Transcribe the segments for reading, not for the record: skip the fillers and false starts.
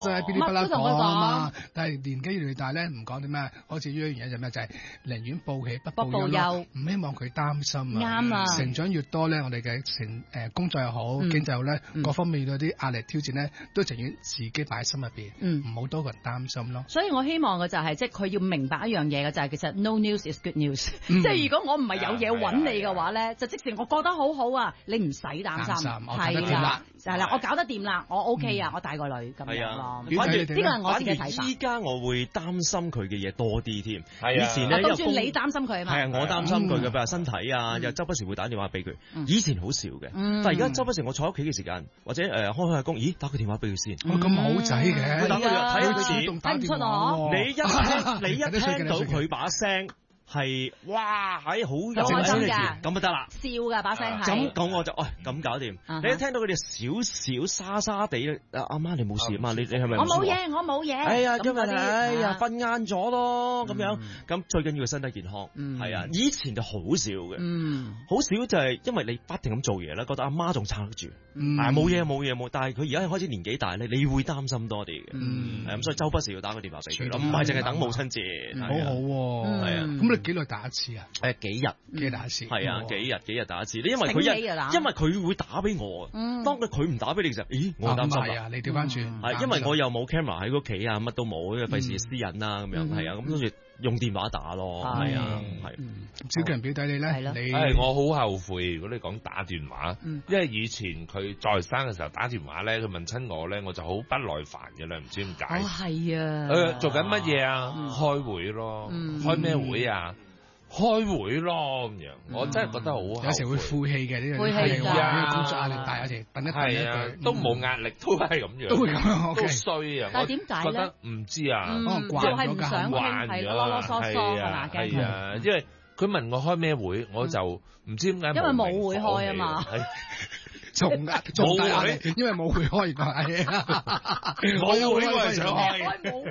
即係噼里啪啦講啊嘛。但係年紀越嚟越大咧，唔講啲咩，好似呢樣嘢就咩就係寧願報喜不報憂，唔希望佢擔心啊。 啱啊！ 成長越多咧，我哋嘅工作又好，經濟又好咧，各方面嗰啲壓力挑戰咧，都情願自己擺喺心入邊，唔好多個人擔心咯。 所以我希望嘅就係即係佢要明白一樣嘢嘅就係其實 no news is good news，即係如果我唔係有嘢揾你嘅話咧，就即使我覺得好好啊，你唔使擔心，係啦，係啦，我搞得掂啦，我 OK 啊，我帶個女咁樣咯。反而呢個係我自己睇法。 依家我會擔心佢嘅嘢多啲添。 以前咧， 就算你擔心佢啊嘛。 係啊，我擔心佢嘅，譬如身體啊，又周不時會打電話俾佢。以前好少嘅，但係而家周不時我坐喺屋企嘅時間，或者開下工，咦，打個電話俾佢先。 咁好仔嘅， 打個電話睇佢主動打電話。 你一聽到佢把聲。係哇，係好有聲嘅，咁就得啦。 笑㗎把聲係。 咁我就咁搞掂。你一聽到佢哋少少沙沙地，阿媽你冇事啊嘛？你係咪？ 我冇嘢，我冇嘢。 哎呀，今日瞓晏咗咯，咁樣。咁最緊要身體健康。係啊，以前就好少嘅。好少就係因為你不停咁做嘢啦，覺得阿媽仲撐得住。冇嘢。但係佢而家開始年紀大咧，你會擔心多啲嘅。咁所以周不時要打個電話俾佢咯，唔係淨係等母親節。 好喎。係啊。咁你幾耐打一次啊？ 幾日打一次？ 係啊，幾日打一次。因為佢會打俾我。當佢唔打俾你嘅時候，咦，我擔心啊！你調翻轉， 係因為我又冇 camera 喺屋企啊，乜都冇，因為費事私隱啦咁樣。係啊，咁跟住用電話打咯。係啊，係。 小強表弟你咧？ 你我好後悔，如果你講打電話，因為以前佢在生嘅時候打電話咧，佢問親我咧，我就好不耐煩嘅啦，唔知點解。 係啊。 做緊乜嘢啊？開會咯。開咩會啊？開會咯咁樣，我真係覺得好， 有時會負氣嘅呢個係啊，工作壓力大，有時笨一笨一句， 都冇壓力，都係咁樣， 都會咁樣， 都衰啊！ 但係點解咧？ 覺得唔知啊， 可能慣咗唔想傾，係囉囉嗦嗦係嘛？ 係啊，因為佢問我開咩會，我就唔知點解， 因為冇會開啊嘛。 仲大壓力，因為冇會開而係冇會應該係想開，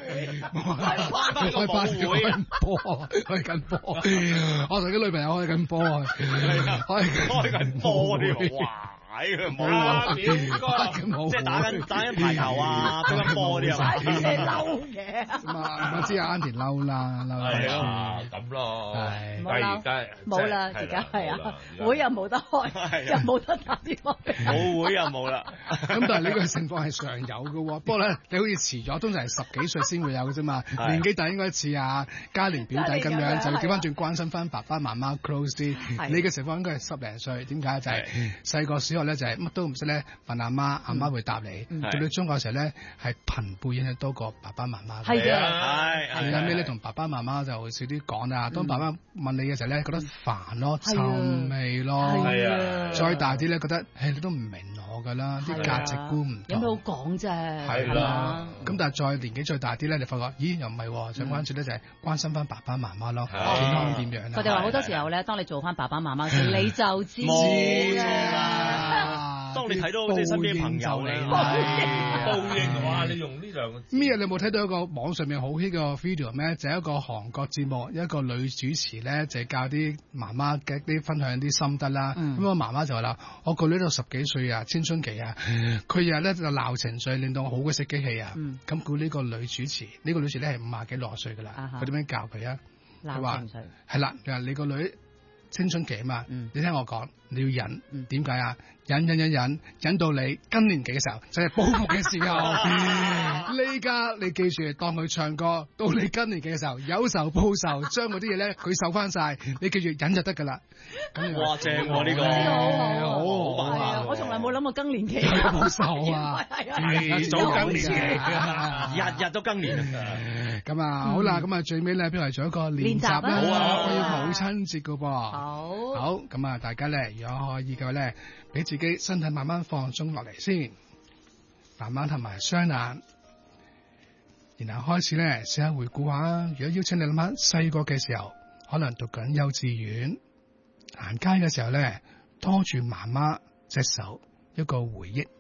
開翻會波，開緊波。我同啲女朋友開緊波，開緊波啲哇！冇啊！ 即係打緊排球啊，乒乓波啲啊， 嬲嘅。 我知阿 Auntie 嬲啦， 咁咯。 但係而家冇啦，而家係啊，會又冇得開，又冇得打電話。 冇會又冇啦。 咁但係呢個情況係常有嘅喎。不過咧，你好似遲咗，通常係10幾歲先會有嘅啫嘛。年紀大應該似阿嘉玲表弟咁樣，就調翻轉關心翻爸爸媽媽 close 啲。你嘅情況應該係10零歲，點解？就係細個小學咧就係乜都唔識咧，問阿媽會答你。到到中學嘅時候咧，係朋輩影響多過爸爸媽媽。 係嘅， 係後尾咧同爸爸媽媽就少啲講啦。當爸爸問你嘅時候咧，覺得煩咯，沉味咯。 係啊， 再大啲咧，覺得你都唔明我㗎啦，啲價值觀唔同。 有咩好講啫？ 係啦。 咁但係再年紀再大啲咧，你發覺咦又唔係，想關注咧就係關心翻爸爸媽媽咯，健康點樣啊？ 佢哋話好多時候咧，當你做翻爸爸媽媽時，你就知啦。 當你睇到即係身邊朋友咧， 報應哇！你用呢兩個字咩？你有冇睇到一個網上面好 hit 嘅 video 咩？就係一個韓國節目，一個女主持咧就係教啲媽媽嘅啲分享啲心得啦。咁個媽媽就話啦：我個女都10幾歲啊，青春期啊，佢日日咧就鬧情緒，令到我好鬼死激氣啊。咁佢呢個女主持，呢個女主持咧係50幾60歲㗎啦。佢點樣教佢啊？佢話係啦，佢話你個女青春期啊嘛，你聽我講，你要忍。點解啊？忍到你更年期嘅時候，就係報復嘅時候。呢家你記住，當佢唱歌，到你更年期嘅時候，有仇報仇，將嗰啲嘢咧佢受翻晒，你記住忍就得㗎啦。 哇，正喎呢個， 好，我從來冇諗過更年期報仇啊， 早更年期，日日都更年。 咁啊，好啦，咁啊最尾咧，不如嚟做一個練習啦。好啊，我要母親節㗎噃。好，咁啊，大家咧，如果可以嘅話咧，俾自己身體慢慢放鬆落嚟先，慢慢合埋雙眼，然後開始咧試下回顧下。如果邀請你諗下細個嘅時候，可能讀緊幼稚園，行街嘅時候咧，拖住媽媽隻手，一個回憶。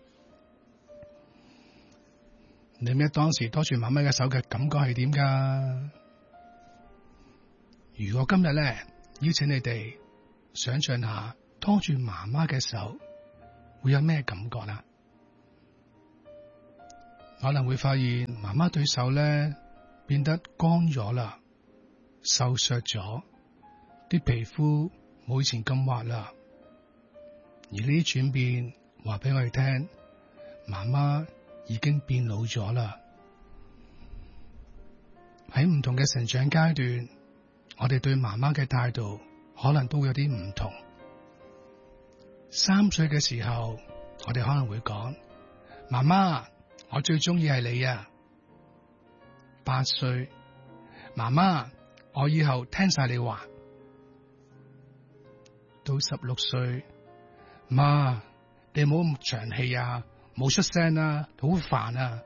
你咩當時拖住媽媽嘅手嘅感覺係點噶？如果今日咧邀請你哋想象下拖住媽媽嘅手，會有咩感覺啦？ 可能會發現媽媽對手咧變得乾咗啦，瘦削咗，啲皮膚冇以前咁滑啦。而呢啲轉變話俾我哋聽，媽媽已經變老咗啦。喺唔同嘅成長階段，我哋對媽媽嘅態度可能都會有啲唔同。3歲嘅時候，我哋可能會講：媽媽，我最中意係你啊。8歲，媽媽，我以後聽晒你話。到16歲，媽，你唔好咁長氣啊，冇出聲啊，好煩啊。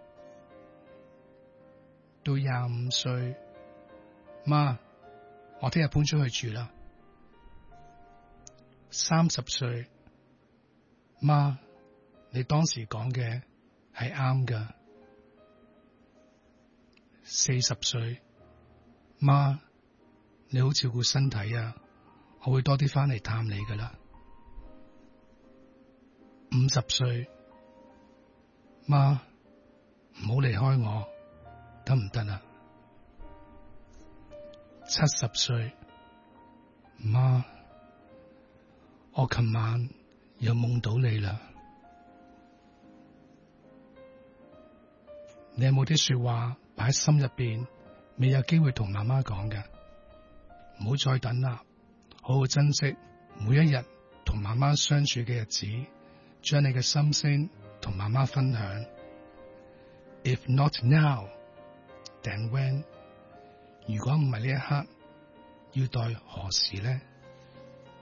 到25歲，媽，我聽日搬出去住啦。30歲，媽，你當時講嘅係啱㗎。40歲，媽，你好照顧身體啊，我會多啲翻嚟探你㗎啦。50歲，媽，唔好離開我，得唔得啊？70歲，媽，我琴晚又夢到你啦。你有冇啲說話擺喺心入邊，未有機會同媽媽講嘅？唔好再等啦，好好珍惜每一日同媽媽相處嘅日子，將你嘅心聲同媽媽分享。If not now, then when？ 如果唔係呢一刻，要待何時呢？